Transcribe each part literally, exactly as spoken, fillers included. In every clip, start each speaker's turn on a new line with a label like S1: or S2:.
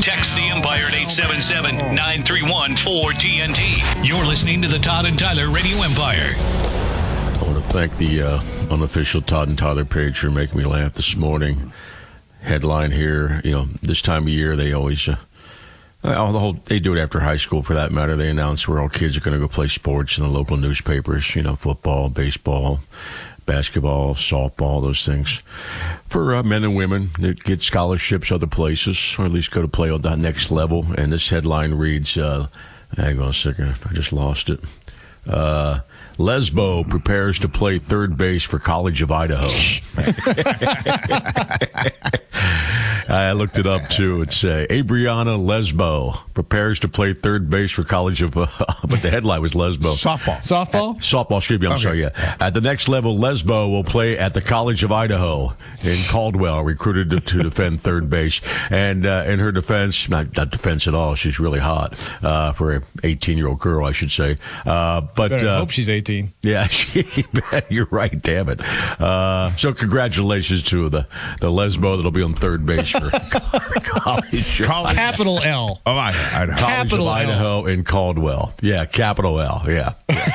S1: Text the Empire at eight seven seven, nine three one, four T N T. You're listening to the Todd and Tyler Radio Empire.
S2: I want to thank the uh, unofficial Todd and Tyler page for making me laugh this morning. Headline here, you know, this time of year they always, uh, all the whole, they do it after high school for that matter. They announce where all kids are going to go play sports in the local newspapers, you know, football, baseball, basketball, softball, those things. For uh, men and women that get scholarships other places, or at least go to play on that next level. And this headline reads, uh, hang on a second, I just lost it. Uh, Lesbo prepares to play third base for College of Idaho. I looked it up, too. It's uh, Abriana Lesbo prepares to play third base for College of... Uh, but the headline was Lesbo.
S3: Softball.
S4: Softball?
S2: Softball, excuse me. I'm
S3: okay.
S2: sorry, yeah. At the next level, Lesbo will play at the College of Idaho in Caldwell, recruited to, to defend third base. And uh, in her defense, not, not defense at all, she's really hot uh, for an eighteen-year-old girl, I should say. Uh, but
S4: I
S2: uh,
S4: hope she's eighteen.
S2: Yeah, she, you're right, damn it. Uh, so congratulations to the, the Lesbo that'll be on third base for College of
S3: College.
S4: Capital L.
S3: Oh, I, I
S2: College
S4: Capital
S2: of Idaho
S4: L.
S2: in Caldwell. Yeah, capital L. Yeah.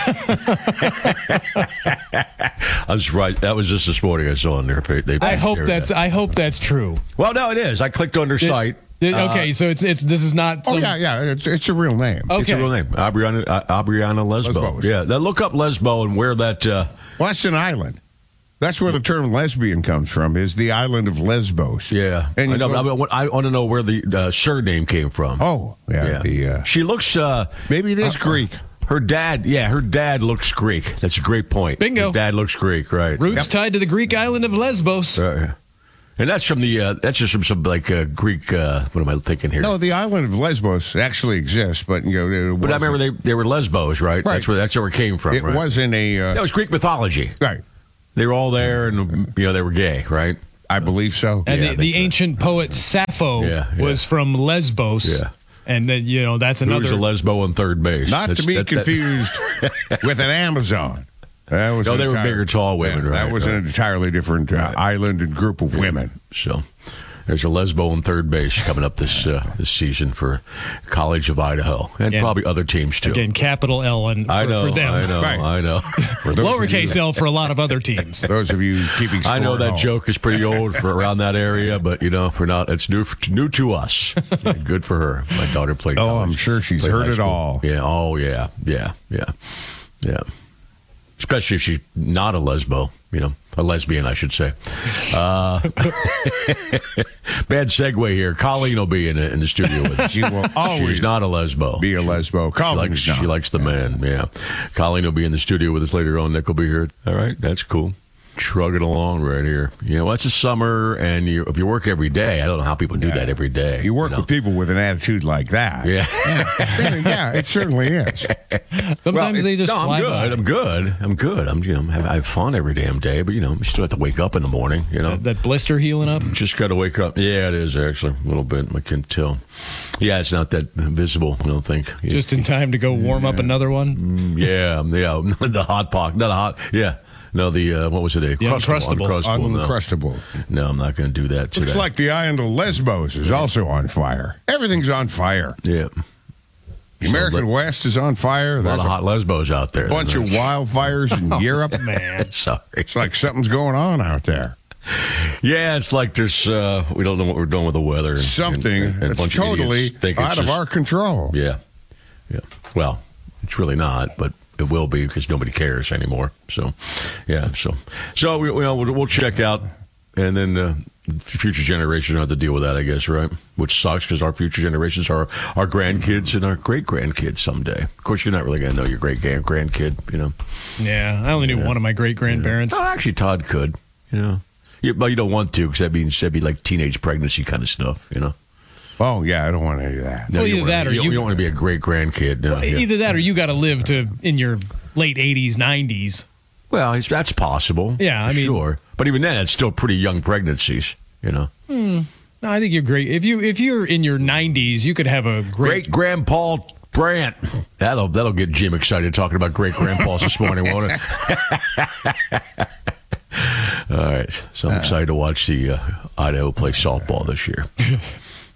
S2: I was right. That was just this morning I saw on their page. They
S4: I hope
S2: shared
S4: that's
S2: that.
S4: I hope that's true.
S2: Well, no, it is. I clicked on their site.
S4: Did- okay, so it's it's this is not.
S3: Oh,
S4: some-
S3: yeah, yeah. It's, it's a real name.
S4: Okay.
S2: It's a real name. Abriana, uh, Abriana Lesbo.
S3: Lesbos.
S2: Yeah. Now look up Lesbo and where that. Uh,
S3: Well, that's an island. That's where the term lesbian comes from, is the island of Lesbos.
S2: yeah.
S3: And
S2: I,
S3: you
S2: know,
S3: go-
S2: but I, want, I want to know where the uh, surname came from.
S3: Oh, yeah.
S2: yeah.
S3: The, uh,
S2: she looks. Uh,
S3: maybe it is
S2: uh,
S3: Greek.
S2: Her dad, yeah, her dad looks Greek. That's a great point.
S4: Bingo.
S2: Her dad looks Greek, right?
S4: Roots tied to the Greek island of Lesbos.
S2: Right. And that's from the, uh, that's just from some, like, uh, Greek, uh, what am I thinking here?
S3: No, the island of Lesbos actually exists, but, you know, it
S2: But I remember they, they were Lesbos, right?
S3: Right.
S2: That's where that's where it came from,
S3: It
S2: right?
S3: wasn't a... Uh,
S2: That was Greek mythology.
S3: right.
S2: They were all there, and, you know, they were gay, right?
S3: I believe so.
S4: And
S2: Yeah, I
S4: the, the
S2: think so.
S4: ancient poet Sappho
S2: Yeah, yeah.
S4: was from Lesbos.
S2: Yeah.
S4: And then, you know, that's
S2: Who's
S4: another.
S2: a Lesbo on third base?
S3: Not
S2: That's-
S3: to be
S2: that- that-
S3: confused with an Amazon. That was
S2: No,
S3: an
S2: they were
S3: entire-
S2: bigger, tall women,
S3: yeah,
S2: right,
S3: That was
S2: right.
S3: an entirely different uh,
S2: Right.
S3: island and group of women.
S2: So there's a Lesbo on third base coming up this uh, this season for College of Idaho, and
S4: Again-
S2: probably other teams, too.
S4: Again, capital L and for,
S2: I know,
S4: for them.
S2: I know,
S3: Right.
S2: I know.
S3: For those of
S4: Lowercase
S3: you-
S4: L for a lot of other teams.
S3: Those of you keeping score
S2: I know
S3: at
S2: that
S3: home.
S2: joke is pretty old for around that area, but you know, for not, it's new new to us. Good for her. My daughter played.
S3: Oh,
S2: college,
S3: I'm sure she's
S2: played
S3: heard
S2: high
S3: it
S2: school.
S3: all.
S2: Yeah. Oh, yeah. Yeah. Yeah. Yeah. Especially if she's not a lesbo, you know, a lesbian, I should say. Uh, bad segue here. Colleen will be in, in the studio with us.
S3: She will always
S2: She's not a lesbo.
S3: be a lesbo.
S2: She
S3: Colleen
S2: likes,
S3: is not.
S2: she likes the man, yeah. Colleen will be in the studio with us later on. Nick will be here. All right, that's cool. Trugging along right here. You know, it's a summer, and you, if you work every day, I don't know how people do
S3: Yeah.
S2: that every day.
S3: You work
S2: know?
S3: with people with an attitude like that.
S2: Yeah.
S3: Then, yeah, it certainly is.
S4: Sometimes
S2: Well,
S4: they just
S2: no, I'm
S4: fly
S2: good.
S4: by.
S2: I'm good. I'm good. I'm, you know, I have, I have fun every damn day, but, you know, you still have to wake up in the morning, you know.
S4: That, that blister healing up.
S2: Just got to wake up. Yeah, it is, actually, a little bit. I can tell. Yeah, it's not that visible, I don't think.
S4: Just in time to go warm up another one.
S2: Yeah, yeah. The hot pocket. Not a hot. Yeah. No, the, uh, what was it? The
S4: Uncrustable.
S2: Uncrustable. No.
S3: Uncrustable.
S2: no, I'm not going to do that today.
S3: Looks like the island of Lesbos is also on fire. Everything's on fire.
S2: Yeah.
S3: The American
S2: let-
S3: West is on fire.
S2: A lot
S3: There's
S2: of
S3: a
S2: hot lesbos out there.
S3: bunch of wildfires in Europe.
S4: Man.
S2: Sorry.
S3: It's like something's going on out there.
S2: Yeah, it's like there's, uh, we don't know what we're doing with the weather. And,
S3: Something
S2: and, and a
S3: that's
S2: bunch of
S3: totally
S2: idiots think it's
S3: out of
S2: just-
S3: our control.
S2: Yeah. Yeah. Well, it's really not, but it will be because nobody cares anymore. So, yeah. So, so we, you know, we'll, we'll check out, and then uh, future generations have to deal with that, I guess, right? Which sucks because our future generations are our grandkids and our great grandkids someday. Of course, you're not really going to know your great grandkid, you know.
S4: Yeah, I only knew one of my great grandparents.
S2: Oh, actually, Todd could, you know. Yeah, but you don't want to because that means that'd be like teenage pregnancy kind of stuff, you know.
S3: Oh, yeah, I don't want any of that.
S2: No,
S4: Well,
S2: you
S4: either
S2: don't wanna-
S4: that or
S2: you, don't-
S4: you-
S2: you don't want to be a great grandkid. No, yeah.
S4: Either that or you got to live to in your late eighties, nineties.
S2: Well, it's- that's possible.
S4: Yeah, I mean-
S2: sure. But even then, it's still pretty young pregnancies, you know.
S4: No, I think you're great. If you if you're in your nineties, you could have a great.
S2: Great Grandpa Brandt. That'll that'll get Jim excited talking about great grandpas this morning, won't it? All right. So I'm excited to watch the uh, Idaho play softball this year.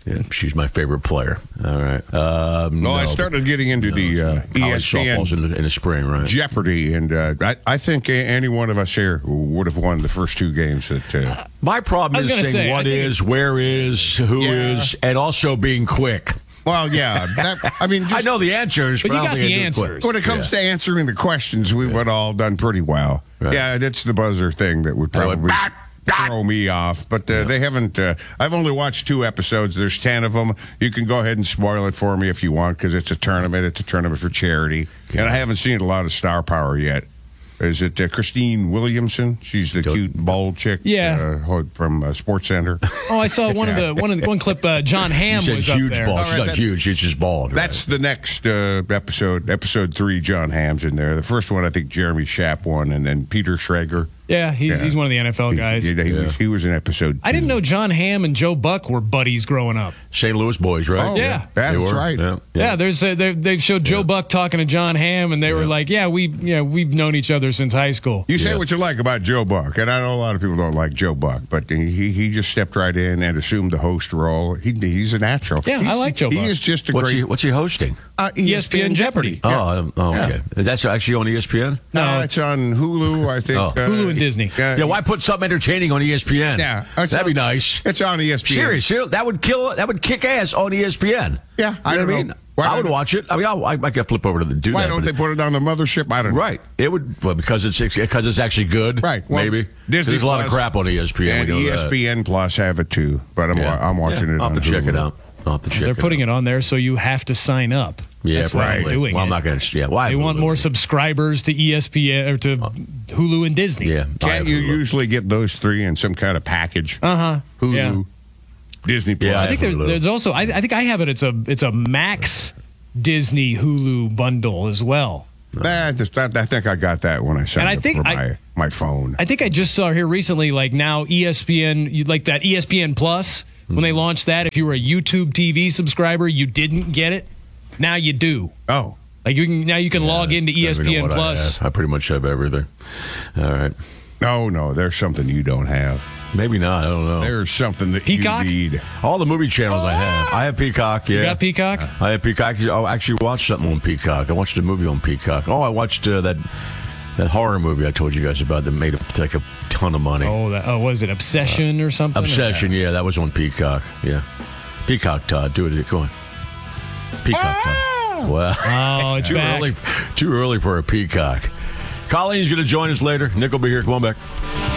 S2: Yeah, she's my favorite player. All right. Um,
S3: No,
S2: no,
S3: I started getting into
S2: no,
S3: the uh, E
S2: college
S3: S P N
S2: softball's in the, in the spring, right?
S3: Jeopardy, and uh, I, I think a- any one of us here would have won the first two games. That uh,
S2: My problem
S4: I was
S2: is
S4: gonna
S2: saying
S4: say, I
S2: what
S4: think
S2: is, where is, who is,
S3: Yeah.
S2: and also being quick.
S3: well, yeah. That, I mean,
S2: I
S3: just
S2: know the answers,
S4: But
S2: but,
S4: you
S2: I don't
S4: got
S2: think
S4: the
S2: I do it
S4: answers.
S2: quick.
S3: when it comes to answering the questions, we've all done pretty well.
S2: Right.
S3: Yeah, that's the buzzer thing that would
S2: I went,
S3: probably
S2: "Bat, bat."
S3: throw me off. But uh, they haven't. Uh, I've only watched two episodes. There's ten of them. You can go ahead and spoil it for me if you want, because it's a tournament. It's a tournament for charity, and I haven't seen a lot of star power yet. Is it uh, Christine Williamson? She's the cute bald chick.
S4: Yeah.
S3: uh, from uh, Sports Center.
S4: Oh, I saw one of the one of the one clip. Uh, John
S2: You
S4: Hamm
S2: said
S4: was up
S2: huge
S4: there.
S2: ball.
S3: All
S2: She's
S3: right,
S2: not
S3: that-
S2: huge. She's just bald. right?
S3: That's the next uh, episode. Episode three. John Hamm's in there. The first one, I think Jeremy Schaap won, and then Peter Schrager.
S4: Yeah, he's
S3: Yeah.
S4: he's one of the N F L guys.
S3: He, he,
S2: Yeah.
S3: was, he was in episode.
S4: I didn't
S3: two.
S4: know John Hamm and Joe Buck were buddies growing up.
S2: Saint Louis boys, right?
S3: Oh,
S4: Yeah.
S3: yeah,
S2: They
S3: that's
S2: were.
S3: right.
S2: Yeah.
S4: Yeah, there's a, they they've showed Joe Buck talking to John Hamm, and they were like, "Yeah, we yeah we've known each other since high school."
S3: You say
S2: Yeah.
S3: what you like about Joe Buck, and I know a lot of people don't like Joe Buck, but he he just stepped right in and assumed the host role. He, he's a natural.
S4: Yeah, I
S3: He's-
S4: like Joe
S3: He
S4: Buck.
S3: is just a
S2: What's
S3: great
S2: he What's he hosting?
S3: uh,
S4: E S P N Jeopardy.
S2: Oh,
S3: Yeah.
S2: um, oh, okay. That's actually on E S P N.
S3: No,
S4: No.
S3: it's on Hulu. I think
S2: Oh.
S3: uh,
S4: Hulu and Disney.
S3: Yeah,
S2: Yeah, why put something entertaining on E S P N?
S3: Yeah, it's
S2: that'd be
S3: on-
S2: nice.
S3: It's on E S P N.
S2: Serious, serious, that would kill. That would kick ass on E S P N.
S3: Yeah,
S2: You
S3: I
S2: know
S3: don't
S2: what I mean.
S3: know. Why
S2: I would
S3: don't-
S2: watch it. I mean, I'll, I I could flip over to the do
S3: Why
S2: that.
S3: don't
S2: but
S3: they
S2: it-
S3: put it on the mothership? I don't know.
S2: Right. It would well because it's because it's actually good.
S3: Right. Well,
S2: maybe.
S3: Disney
S2: There's a lot of
S3: Plus
S2: crap on E S P N.
S3: And
S2: We know
S3: E S P N Plus have it too, but I'm
S2: that.
S3: wa- I'm watching
S2: Yeah.
S3: it.
S2: I'll
S3: on
S2: have to check
S3: Hulu.
S2: it out. I'll have to check.
S4: They're putting
S2: out.
S4: it on there, so you have to sign up.
S2: Yeah,
S4: That's why
S2: probably.
S4: they're doing
S2: well,
S4: it.
S2: I'm not going to. Yeah. Why?
S4: They want more subscribers to E S P N or to Hulu and Disney.
S2: Yeah. I have
S3: Can't you
S2: Hulu.
S3: usually get those three in some kind of package?
S4: Uh huh.
S3: Hulu,
S4: Yeah.
S3: Disney Plus.
S2: Yeah,
S4: I think there,
S2: Hulu.
S4: there's also. I, I think I have it. It's a it's a Max Disney Hulu bundle as well.
S3: Nah, just, that, I think I got that when I signed
S4: And I
S3: up
S4: think
S3: for
S4: I-
S3: my, my phone.
S4: I think I just saw here recently. Like now, E S P N, you like that E S P N Plus when they launched that. If you were a YouTube T V subscriber, you didn't get it. Now you do.
S3: oh,
S4: Like you can now you can log into E S P N
S2: I,
S4: Plus.
S2: have. I pretty much have everything. All right.
S3: no, no, there's something you don't have.
S2: Maybe not. I don't know.
S3: There's something that
S4: Peacock?
S3: you need.
S2: All the movie channels I have. I have Peacock. Yeah.
S4: You got Peacock?
S2: I have Peacock. I actually watched something on Peacock. I watched a movie on Peacock. Oh, I watched uh, that that horror movie I told you guys about that made like a ton of money.
S4: Oh, that, oh, was it Obsession or something?
S2: Obsession. Yeah, that was on Peacock. Yeah. Peacock, Todd. Do it. Come on. Peacock, Todd. Well,
S4: Oh, it's
S2: too
S4: back.
S2: early. Too early for a Peacock. Colleen's going to join us later. Nick will be here. Come on back.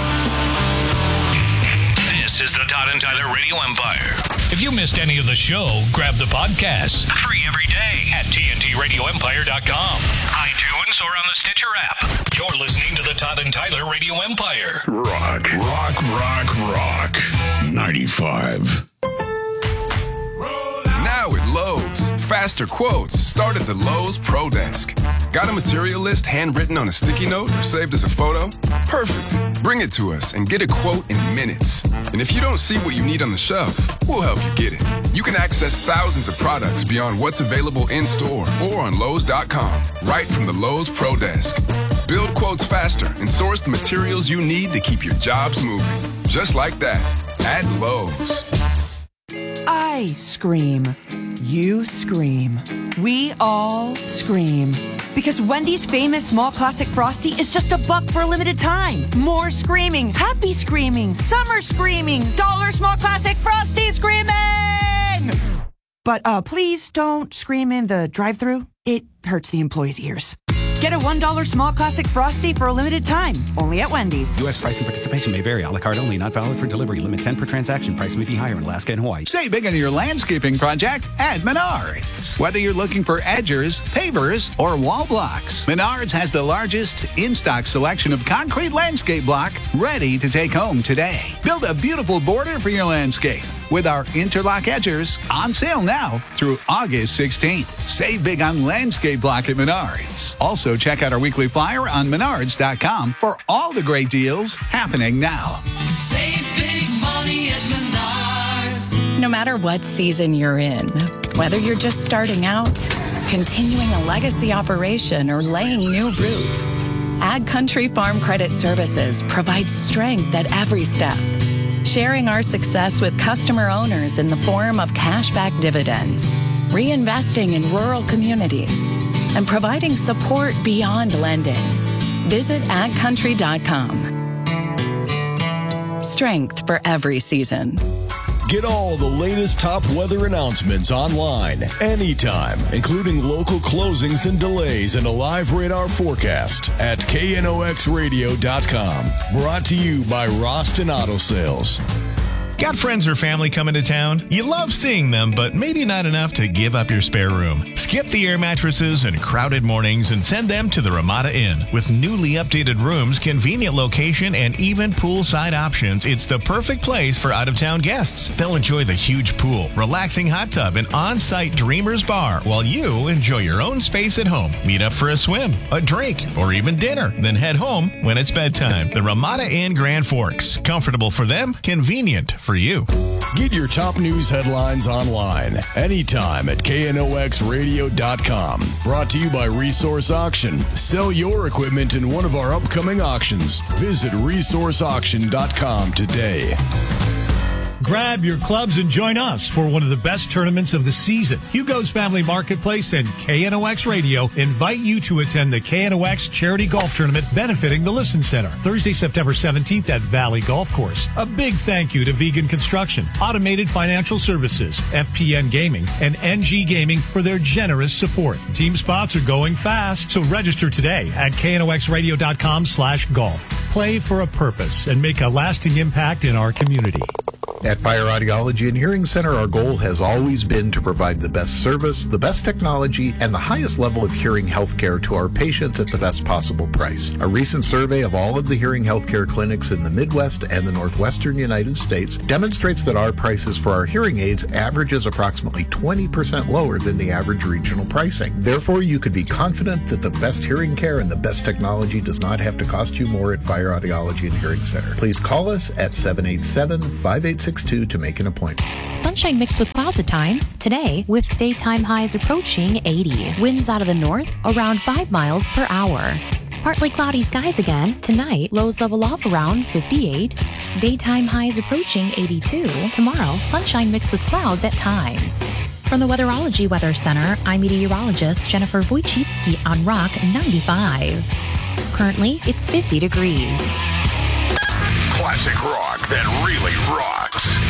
S1: This is the Todd and Tyler Radio Empire. If you missed any of the show, grab the podcast. Free every day at T N T radio empire dot com, iTunes, or on the Stitcher app. You're listening to the Todd and Tyler Radio Empire.
S5: Rock, rock, rock, rock. ninety-five.
S6: Now at Lowe's, faster quotes start at the Lowe's Pro Desk. Got a material list handwritten on a sticky note or saved as a photo? Perfect. Bring it to us and get a quote in minutes. And if you don't see what you need on the shelf, we'll help you get it. You can access thousands of products beyond what's available in store or on Lowe's dot com, right from the Lowe's Pro Desk. Build quotes faster and source the materials you need to keep your jobs moving. Just like that, at Lowe's.
S7: I scream. You scream. We all scream. Because Wendy's famous small classic Frosty is just a buck for a limited time. More screaming, happy screaming, summer screaming, dollar small classic Frosty screaming! But uh, please don't scream in the drive-thru. It hurts the employees' ears. Get a one dollar small classic Frosty for a limited time. Only at Wendy's.
S8: U S price and participation may vary. A la carte only. Not valid for delivery. Limit ten per transaction. Price may be higher in Alaska and Hawaii.
S9: Save big on your landscaping project at Menards. Whether you're looking for edgers, pavers, or wall blocks, Menards has the largest in-stock selection of concrete landscape block ready to take home today. Build a beautiful border for your landscape with our interlock edgers on sale now through August sixteenth. Save big on landscape block at Menards. Also, check out our weekly flyer on menards dot com for all the great deals happening now.
S10: Save big money at Menards.
S11: No matter what season you're in, whether you're just starting out, continuing a legacy operation, or laying new roots, Ag Country Farm Credit Services provides strength at every step. sharing our success with customer owners in the form of cashback dividends, reinvesting in rural communities, and providing support beyond lending. Visit ag country dot com. Strength for every season.
S12: Get all the latest top weather announcements online, anytime, including local closings and delays and a live radar forecast at K N O X radio dot com. Brought to you by Roston Auto Sales.
S13: Got friends or family coming to town? You love seeing them, but maybe not enough to give up your spare room. Skip the air mattresses and crowded mornings and send them to the Ramada Inn. With newly updated rooms, convenient location, and even poolside options, it's the perfect place for out-of-town guests. They'll enjoy the huge pool, relaxing hot tub, and on-site Dreamers Bar while you enjoy your own space at home. Meet up for a swim, a drink, or even dinner. Then head home when it's bedtime. The Ramada Inn Grand Forks. Comfortable for them, convenient for you.
S12: Get your top news headlines online, anytime at K N O X radio dot com. Brought to you by Resource Auction. Sell your equipment in one of our upcoming auctions. Visit resource auction dot com today.
S14: Grab your clubs and join us for one of the best tournaments of the season. Hugo's Family Marketplace and K N O X Radio invite you to attend the K N O X Charity Golf Tournament benefiting the Listen Center, Thursday, September seventeenth at Valley Golf Course. A big thank you to Vegan Construction, Automated Financial Services, F P N Gaming, and N G Gaming for their generous support. Team spots are going fast, so register today at K N O X radio dot com slash golf. Play for a purpose and make a lasting impact in our community.
S15: At Fire Audiology and Hearing Center, our goal has always been to provide the best service, the best technology, and the highest level of hearing health care to our patients at the best possible price. A recent survey of all of the hearing health care clinics in the Midwest and the Northwestern United States demonstrates that our prices for our hearing aids averages approximately twenty percent lower than the average regional pricing. Therefore, you could be confident that the best hearing care and the best technology does not have to cost you more at Fire Audiology and Hearing Center. Please call us at seven eight seven, five eight six two to make an appointment.
S16: Sunshine mixed with clouds at times. Today, with daytime highs approaching eighty. Winds out of the north around five miles per hour. Partly cloudy skies again. Tonight, lows level off around fifty-eight. Daytime highs approaching eighty-two. Tomorrow, sunshine mixed with clouds at times. From the Weatherology Weather Center, I'm meteorologist Jennifer Wojcicki on Rock ninety-five. Currently, it's fifty degrees.
S5: Classic rock that really rocks.